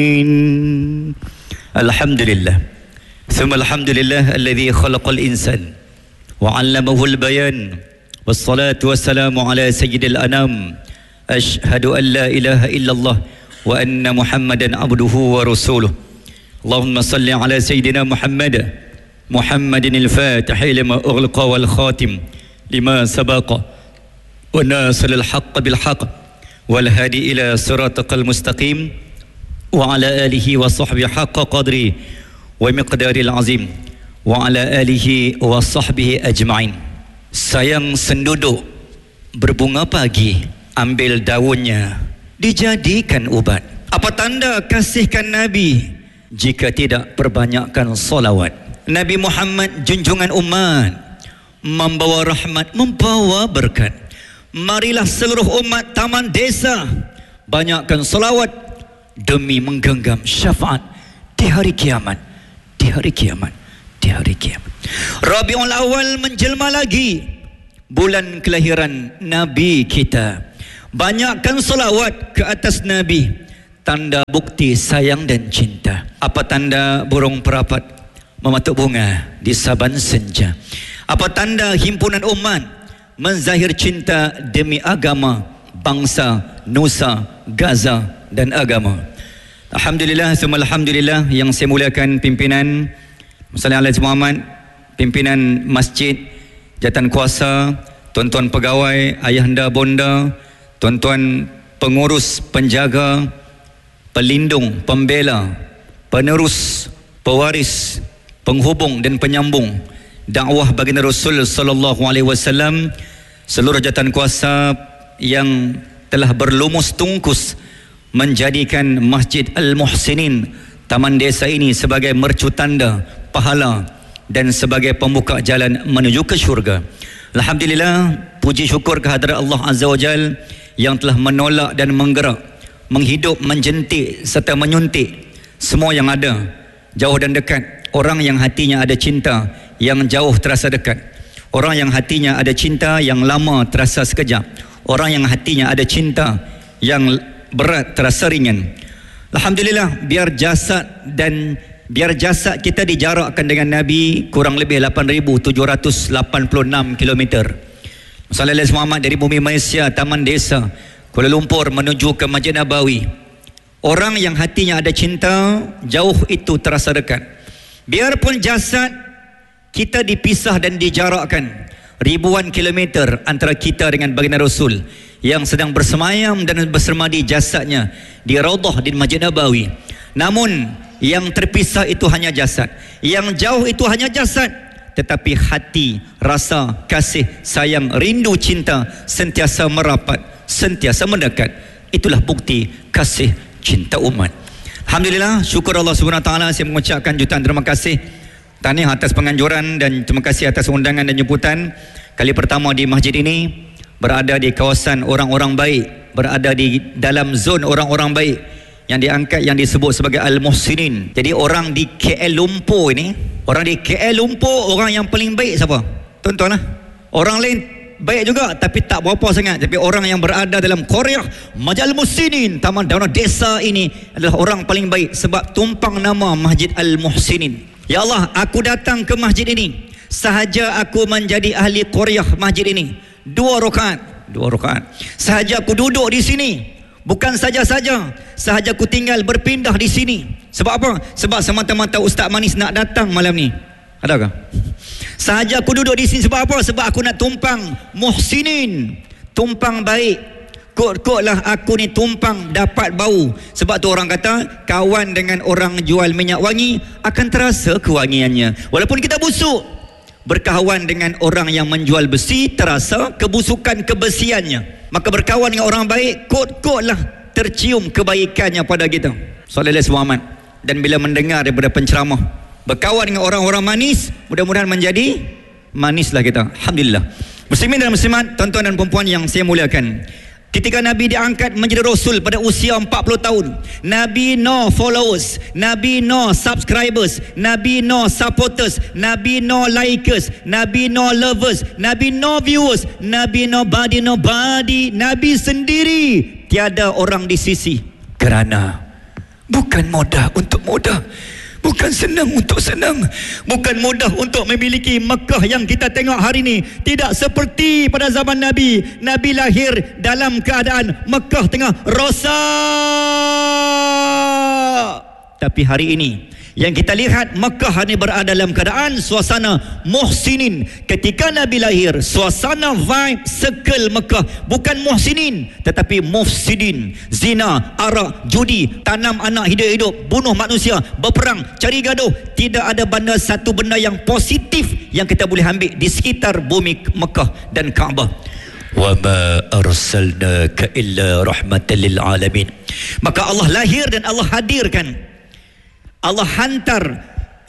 الحمد لله ثم الحمد لله الذي خلق الإنسان وعلمه البيان والصلاة والسلام على سيد الأنام أشهد أن لا إله إلا الله وأن محمدا عبده ورسوله اللهم صل على سيدنا محمد الفاتح لما أغلق والخاتم لما سبق وناصر الحق بالحق والهادي إلى صراطك المستقيم وعلى آله وصحبه حق قدره ومقدار العظيم وعلى آله وصحبه أجمعين. Sayang senduduk berbunga pagi, ambil daunnya dijadikan ubat. Apa tanda kasihkan Nabi jika tidak perbanyakkan solawat? Nabi Muhammad junjungan umat, membawa rahmat, membawa berkat. Marilah seluruh umat taman desa banyakkan solawat demi menggenggam syafaat di hari kiamat, di hari kiamat, di hari kiamat. Rabiul Awal menjelma lagi, bulan kelahiran Nabi kita. Banyakkan solawat ke atas Nabi, tanda bukti sayang dan cinta. Apa tanda burung perapat mematuk bunga di saban senja? Apa tanda himpunan umat menzahir cinta demi agama, bangsa, nusa, Gaza dan agama? Alhamdulillah, semua alhamdulillah. Yang saya muliakan pimpinan Masjid Muhammad, pimpinan masjid, jawatan kuasa, tuan-tuan pegawai, ayahanda bonda, tuan-tuan pengurus, penjaga, pelindung, pembela, penerus, pewaris, penghubung dan penyambung dakwah baginda Rasul sallallahu alaihi wasallam, seluruh jawatan kuasa yang telah berlumus tungkus menjadikan Masjid Al-Muhsinin Taman Desa ini sebagai mercu tanda pahala dan sebagai pembuka jalan menuju ke syurga. Alhamdulillah, puji syukur kehadrat Allah Azza wa Jal yang telah menolak dan menggerak, menghidup, menjentik serta menyuntik semua yang ada, jauh dan dekat. Orang yang hatinya ada cinta, yang jauh terasa dekat. Orang yang hatinya ada cinta, yang lama terasa sekejap. Orang yang hatinya ada cinta, yang berat terasa ringan. Alhamdulillah, biar jasad kita dijarakkan dengan Nabi kurang lebih 8,786 km. Sallallahu Muhammad dari bumi Malaysia, Taman Desa, Kuala Lumpur menuju ke Masjid Nabawi. Orang yang hatinya ada cinta, jauh itu terasa dekat. Biarpun jasad kita dipisah dan dijarakkan ribuan kilometer antara kita dengan baginda Rasul yang sedang bersemayam dan bersemadi jasadnya di Raudhah di Masjid Nabawi. Namun yang terpisah itu hanya jasad, yang jauh itu hanya jasad, tetapi hati, rasa, kasih, sayang, rindu, cinta sentiasa merapat, sentiasa mendekat. Itulah bukti kasih cinta umat. Alhamdulillah, syukur Allah Subhanahu Wa Taala. Saya mengucapkan jutaan terima kasih, tahniah atas penganjuran dan terima kasih atas undangan dan jemputan. Kali pertama di masjid ini, berada di kawasan orang-orang baik, berada di dalam zon orang-orang baik yang diangkat, yang disebut sebagai Al-Muhsinin. Jadi orang di KL Lumpur ini, orang di KL Lumpur, orang yang paling baik siapa? Tuan-tuan lah. Orang lain baik juga tapi tak berapa sangat. Tapi orang yang berada dalam Korea, Masjid Al-Muhsinin, Taman Desa ini adalah orang paling baik sebab tumpang nama Masjid Al-Muhsinin. Ya Allah, aku datang ke masjid ini sahaja aku menjadi ahli Korea masjid ini. 2 rakaat. Sahaja aku duduk di sini, bukan sahaja aku tinggal berpindah di sini. Sebab apa? Sebab semata-mata Ustaz Manis nak datang malam ni. Adakah? Sahaja aku duduk di sini sebab apa? Sebab aku nak tumpang Muhsinin, tumpang baik. Kot-kotlah aku ni tumpang dapat bau. Sebab tu orang kata kawan dengan orang jual minyak wangi akan terasa kewangiannya walaupun kita busuk. Berkawan dengan orang yang menjual besi terasa kebusukan kebesiannya. Maka berkawan dengan orang baik, kot-kotlah tercium kebaikannya pada kita. Sallallahu Muhammad. Dan bila mendengar daripada penceramah, berkawan dengan orang-orang manis, mudah-mudahan menjadi manislah kita. Alhamdulillah. Muslimin dan muslimat, tuan-tuan dan puan-puan yang saya muliakan, ketika Nabi diangkat menjadi Rasul pada usia 40 tahun, Nabi no followers, Nabi no subscribers, Nabi no supporters, Nabi no likers, Nabi no lovers, Nabi no viewers, Nabi nobody, Nabi sendiri, tiada orang di sisi. Kerana Bukan mudah untuk mudah, bukan senang untuk senang, bukan mudah untuk memiliki Mekah yang kita tengok hari ini. Tidak seperti pada zaman Nabi. Nabi lahir dalam keadaan Mekah tengah rosak. Tapi hari ini yang kita lihat, Mekah ini berada dalam keadaan suasana muhsinin. Ketika Nabi lahir, suasana vibe circle Mekah bukan muhsinin tetapi mufsidin. Zina, arak, judi, tanam anak hidup-hidup, bunuh manusia, berperang, cari gaduh. Tidak ada satu benda yang positif yang kita boleh ambil di sekitar bumi Mekah dan Kaabah. Wa ma arsalnaka illa rahmatan lil alamin. Maka Allah lahir dan Allah hadirkan, Allah hantar